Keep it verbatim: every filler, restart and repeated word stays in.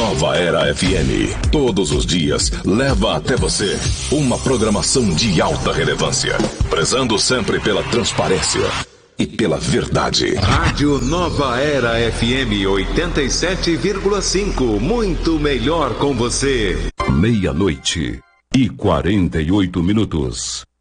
Nova Era F M, todos os dias, leva até você uma programação de alta relevância, prezando sempre pela transparência e pela verdade. Rádio Nova Era F M oitenta e sete vírgula cinco, muito melhor com você. Meia-noite e quarenta e oito minutos.